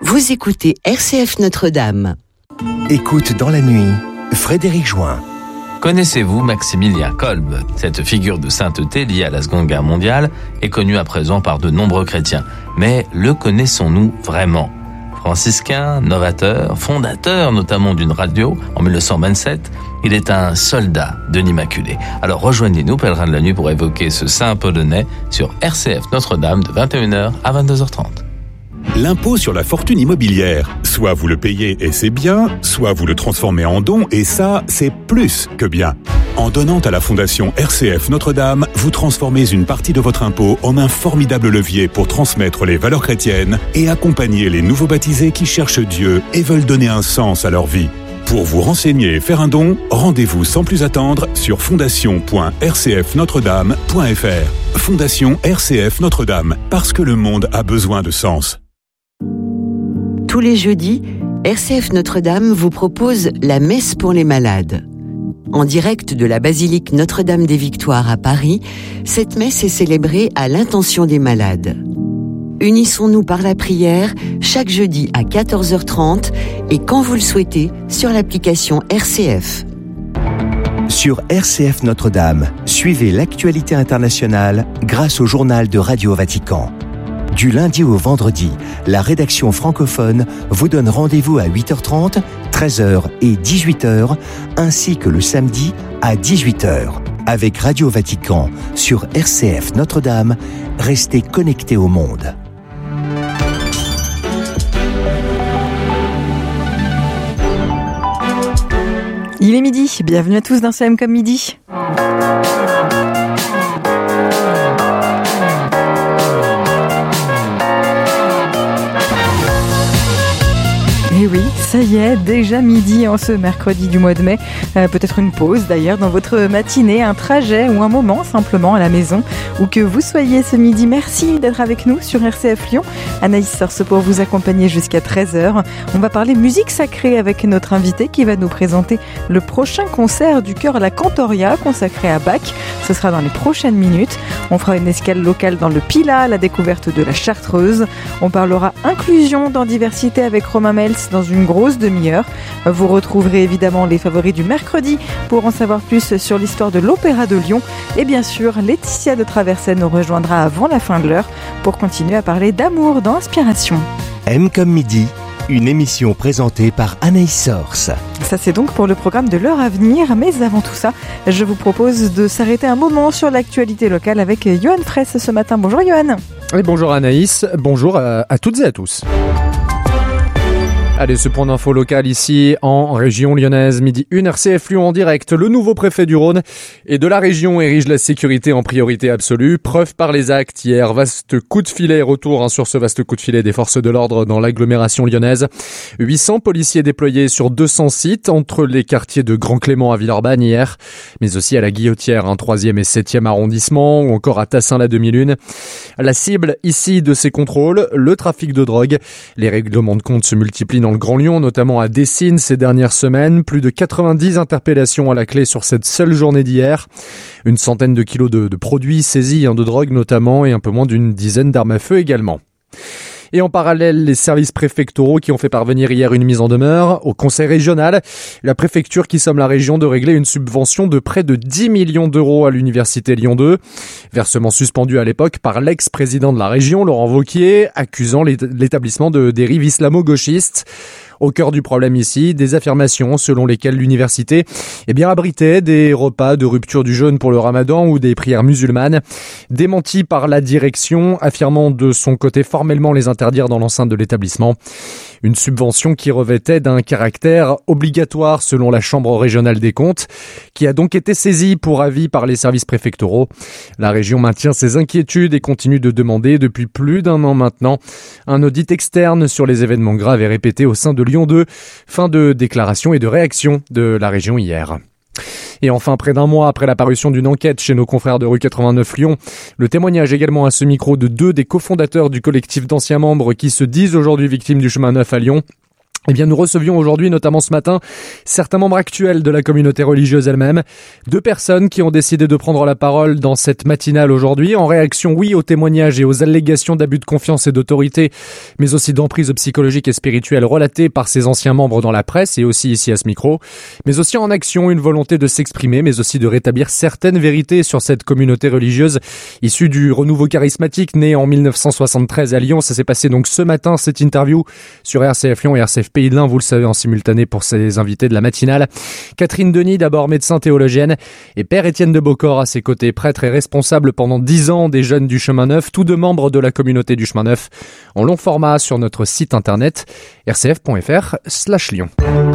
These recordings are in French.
Vous écoutez RCF Notre-Dame. Écoute dans la nuit, Frédéric Join. Connaissez-vous Maximilien Kolbe ? Cette figure de sainteté liée à la Seconde Guerre mondiale est connue à présent par de nombreux chrétiens. Mais le connaissons-nous vraiment ? Franciscain, novateur, fondateur notamment d'une radio en 1927, il est un soldat de l'Immaculée. Alors rejoignez-nous, pèlerins de la nuit, pour évoquer ce saint polonais sur RCF Notre-Dame de 21h à 22h30. L'impôt sur la fortune immobilière. Soit vous le payez et c'est bien, soit vous le transformez en don et ça, c'est plus que bien. En donnant à la Fondation RCF Notre-Dame, vous transformez une partie de votre impôt en un formidable levier pour transmettre les valeurs chrétiennes et accompagner les nouveaux baptisés qui cherchent Dieu et veulent donner un sens à leur vie. Pour vous renseigner et faire un don, rendez-vous sans plus attendre sur fondation.rcfnotredame.fr. Fondation RCF Notre-Dame, parce que le monde a besoin de sens. Tous les jeudis, RCF Notre-Dame vous propose la messe pour les malades. En direct de la basilique Notre-Dame des Victoires à Paris, cette messe est célébrée à l'intention des malades. Unissons-nous par la prière chaque jeudi à 14h30 et quand vous le souhaitez sur l'application RCF. Sur RCF Notre-Dame, suivez l'actualité internationale grâce au journal de Radio Vatican. Du lundi au vendredi, la rédaction francophone vous donne rendez-vous à 8h30, 13h et 18h, ainsi que le samedi à 18h. Avec Radio Vatican sur RCF Notre-Dame, restez connectés au monde. Il est midi, bienvenue à tous dans CM comme midi. Et oui, ça y est, déjà midi en ce mercredi du mois de mai. Peut-être une pause d'ailleurs dans votre matinée, un trajet ou un moment simplement à la maison. Où que vous soyez ce midi, merci d'être avec nous sur RCF Lyon. Anaïs Sorce pour vous accompagner jusqu'à 13h. On va parler musique sacrée avec notre invité qui va nous présenter le prochain concert du chœur La Cantoria consacré à Bach. Ce sera dans les prochaines minutes. On fera une escale locale dans le Pilat, la découverte de la Chartreuse. On parlera inclusion dans diversité avec Romain Mels dans une grosse demi-heure. Vous retrouverez évidemment les favoris du mercredi pour en savoir plus sur l'histoire de l'Opéra de Lyon. Et bien sûr, Laetitia de Traverset nous rejoindra avant la fin de l'heure pour continuer à parler d'amour dans Inspiration. M comme midi, une émission présentée par Anaïs Sorce. Ça c'est donc pour le programme de l'heure à venir, mais avant tout ça, je vous propose de s'arrêter un moment sur l'actualité locale avec Johan Fraisse ce matin. Bonjour Johan. Et bonjour Anaïs, bonjour à toutes et à tous. Allez, ce point d'info local ici en région lyonnaise, midi 1, RCF Lyon en direct. Le nouveau préfet du Rhône et de la région érige la sécurité en priorité absolue. Preuve par les actes hier, vaste coup de filet, retour sur ce vaste coup de filet des forces de l'ordre dans l'agglomération lyonnaise. 800 policiers déployés sur 200 sites entre les quartiers de Grand Clément à Villeurbanne hier, mais aussi à la Guillotière, 3e et 7e arrondissement, ou encore à Tassin-la-Demi-Lune. La cible ici de ces contrôles, le trafic de drogue. Les règlements de compte se multiplient dans le Grand Lyon, notamment à Dessines ces dernières semaines. Plus de 90 interpellations à la clé sur cette seule journée d'hier. Une centaine de kilos de produits saisis, de drogue notamment, et un peu moins d'une dizaine d'armes à feu également. Et en parallèle, les services préfectoraux qui ont fait parvenir hier une mise en demeure au conseil régional. La préfecture qui somme la région de régler une subvention de près de 10 millions d'euros à l'université Lyon 2. Versement suspendu à l'époque par l'ex-président de la région, Laurent Wauquiez, accusant l'établissement de dérives islamo-gauchistes. Au cœur du problème ici, des affirmations selon lesquelles l'université abritait des repas de rupture du jeûne pour le ramadan ou des prières musulmanes. Démenties par la direction, affirmant de son côté formellement les interdire dans l'enceinte de l'établissement. Une subvention qui revêtait d'un caractère obligatoire selon la Chambre régionale des comptes, qui a donc été saisie pour avis par les services préfectoraux. La région maintient ses inquiétudes et continue de demander depuis plus d'un an maintenant un audit externe sur les événements graves et répétés au sein de Lyon 2. Fin de déclaration et de réaction de la région hier. Et enfin, près d'un mois après la parution d'une enquête chez nos confrères de Rue 89 Lyon, le témoignage également à ce micro de 2 des cofondateurs du collectif d'anciens membres qui se disent aujourd'hui victimes du chemin neuf à Lyon. Eh bien, nous recevions aujourd'hui, notamment ce matin, certains membres actuels de la communauté religieuse elle-même. 2 personnes qui ont décidé de prendre la parole dans cette matinale aujourd'hui, en réaction, oui, aux témoignages et aux allégations d'abus de confiance et d'autorité, mais aussi d'emprise psychologique et spirituelle relatées par ces anciens membres dans la presse et aussi ici à ce micro, mais aussi en action, une volonté de s'exprimer, mais aussi de rétablir certaines vérités sur cette communauté religieuse issue du renouveau charismatique né en 1973 à Lyon. Ça s'est passé donc ce matin, cette interview sur RCF Lyon et RCF Pays de l'Ain, vous le savez, en simultané pour ses invités de la matinale. Catherine Denis, d'abord médecin théologienne, et Père Étienne de Beaucorps à ses côtés, prêtre et responsable pendant 10 ans des jeunes du Chemin Neuf, tous 2 membres de la communauté du Chemin Neuf, en long format sur notre site internet rcf.fr/Lyon.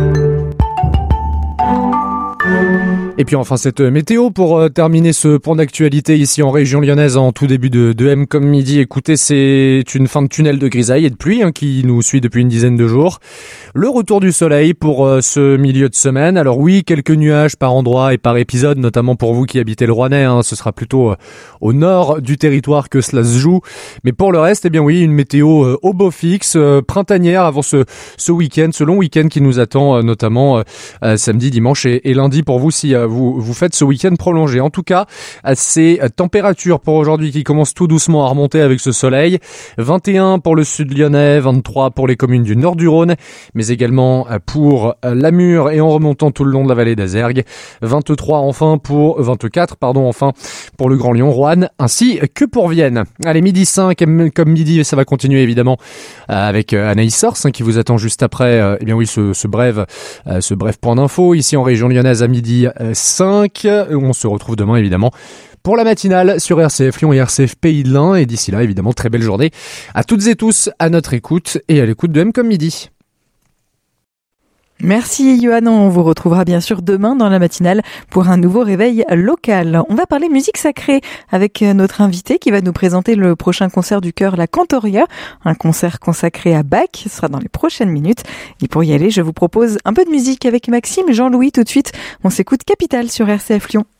Et puis enfin cette météo pour terminer ce point d'actualité ici en région lyonnaise en tout début de M comme midi. Écoutez, c'est une fin de tunnel de grisaille et de pluie qui nous suit depuis une dizaine de jours. Le retour du soleil pour ce milieu de semaine. Alors oui, quelques nuages par endroit et par épisode, notamment pour vous qui habitez le Rouennais. Ce sera plutôt au nord du territoire que cela se joue. Mais pour le reste, eh bien oui, une météo au beau fixe, printanière avant ce week-end, ce long week-end qui nous attend notamment samedi, dimanche et lundi pour vous si vous faites ce week-end prolongé. En tout cas, ces températures pour aujourd'hui qui commencent tout doucement à remonter avec ce soleil. 21 pour le sud lyonnais, 23 pour les communes du nord du Rhône, mais également pour Lamure et en remontant tout le long de la vallée d'Azergues. 24 enfin pour le Grand Lyon, Roanne, ainsi que pour Vienne. Allez, midi 5, comme midi, ça va continuer évidemment avec Anaïs Sors qui vous attend juste après. Eh bien oui, ce bref point d'info ici en région lyonnaise à midi 5. On se retrouve demain évidemment pour la matinale sur RCF Lyon et RCF Pays de l'Ain. Et d'ici là, évidemment, très belle journée à toutes et tous à notre écoute et à l'écoute de M comme midi. Merci Johan, on vous retrouvera bien sûr demain dans la matinale pour un nouveau réveil local. On va parler musique sacrée avec notre invité qui va nous présenter le prochain concert du chœur La Cantoria, un concert consacré à Bach, ce sera dans les prochaines minutes. Et pour y aller, je vous propose un peu de musique avec Maxime Jean-Louis tout de suite. On s'écoute Capital sur RCF Lyon.